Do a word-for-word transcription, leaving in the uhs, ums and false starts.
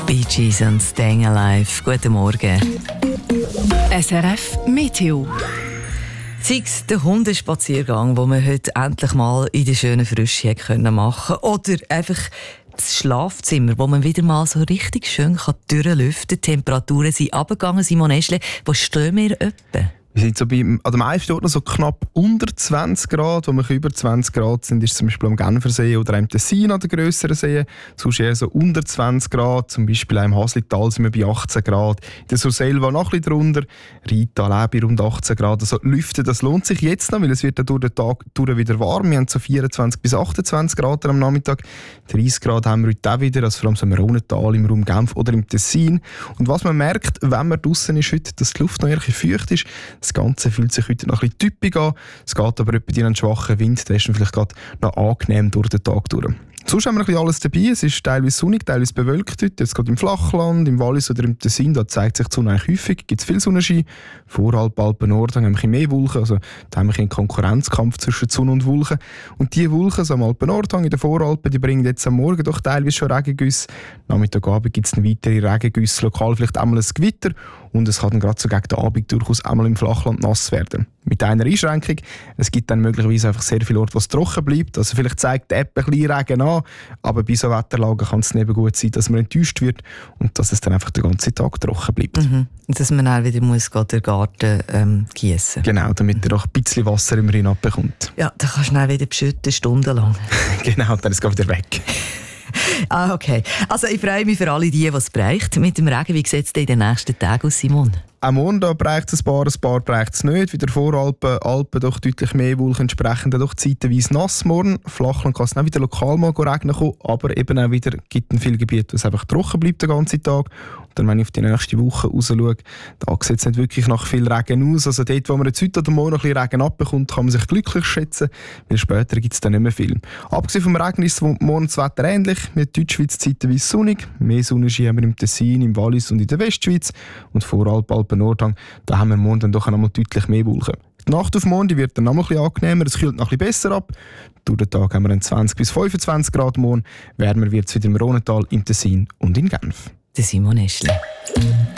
Bee Gees und Staying Alive. Guten Morgen. S R F Meteo. Sei es der Hundespaziergang, den wir heute endlich mal in der schönen Frische machen können. Oder einfach das Schlafzimmer, wo man wieder mal so richtig schön durchlüften kann. Die Temperaturen sind runtergegangen. Simon Eschle, wo stehen wir etwa? Wir sind so bei, an den meisten Orten so knapp unter zwanzig Grad. Wo wir über zwanzig Grad sind, ist zum Beispiel am Genfersee oder im Tessin an den grösseren Seen. Sonst eher so unter zwanzig Grad. Zum Beispiel auch im Haslital sind wir bei achtzehn Grad. In der Surselva noch ein bisschen drunter. Rital auch bei rund achtzehn Grad. Also lüften, das lohnt sich jetzt noch, weil es wird dann durch den Tag durch wieder warm. Wir haben so vierundzwanzig bis achtundzwanzig Grad am Nachmittag. dreißig Grad haben wir heute auch wieder, also vor allem so im Rhônetal, im Raum Genf oder im Tessin. Und was man merkt, wenn man draußen ist heute, dass die Luft noch eher feucht ist. Das Ganze fühlt sich heute noch ein bisschen typisch an. Es geht aber etwa in einen schwachen Wind, der ist dann vielleicht gerade noch angenehm durch den Tag durch. Sonst haben wir ein bisschen alles dabei. Es ist teilweise sonnig, teilweise bewölkt heute. Jetzt gerade im Flachland, im Wallis oder im Tessin, da zeigt sich die Sonne eigentlich häufig. Gibt es viel Sonnenschein. Voralp, Alpen, Nord haben wir ein bisschen mehr Wolken. Also da haben wir einen Konkurrenzkampf zwischen Sonne und Wolken. Und diese Wolken, so am Alpen Nordhang, in den Voralpen, die bringen jetzt am Morgen doch teilweise schon Regengüsse. Nachmittagabend gibt es eine weitere Regengüsse, lokal vielleicht einmal ein Gewitter. Und es kann dann gerade so gegen den Abend durchaus einmal im Flachland nass werden. Mit einer Einschränkung, es gibt dann möglicherweise einfach sehr viele Orte, wo es trocken bleibt. Also vielleicht zeigt die App ein bisschen Regen an, aber bei so Wetterlagen kann es eben gut sein, dass man enttäuscht wird und dass es dann einfach den ganzen Tag trocken bleibt. Mhm. Und dass man dann wieder muss den Garten ähm, gießen. Genau, damit er auch ein bisschen Wasser im Rhein abbekommt. Ja, dann kannst du dann wieder beschütten, stundenlang. Genau, dann ist es wieder weg. Ah, okay. Also ich freue mich für alle die, die es bereicht. Mit dem Regen, wie sieht es denn in den nächsten Tagen aus, Simon? Am Morgen bräuchte es ein paar, ein paar bräuchte es nicht. Wieder Voralpen, Alpen doch deutlich mehr Wolken, entsprechend doch zeitweise nass morgen. Flachland kann es auch wieder lokal mal regnen kommen, aber eben auch wieder gibt es viele Gebiete, wo es einfach trocken bleibt den ganzen Tag. Und dann, wenn ich auf die nächste Woche raus schaue, da sieht es nicht wirklich nach viel Regen aus. Also dort, wo man jetzt heute oder morgen noch ein bisschen Regen abbekommt, kann man sich glücklich schätzen, weil später gibt es dann nicht mehr viel. Abgesehen vom Regen ist morgen das Wetter ähnlich. Mit Deutschschweiz zeitweise sonnig. Mehr Sonnenschein haben wir im Tessin, im Wallis und in der Westschweiz. Und Voralp, Alpen, Nordhang, da haben wir morgen dann doch einmal deutlich mehr Wolken. Die Nacht auf morgen wird dann noch ein bisschen angenehmer, es kühlt noch ein bisschen besser ab. Durch den Tag haben wir dann zwanzig bis fünfundzwanzig Grad morgen. Wärmer wird es wieder im Rhônetal, im Tessin und in Genf. Der Simon Eschle.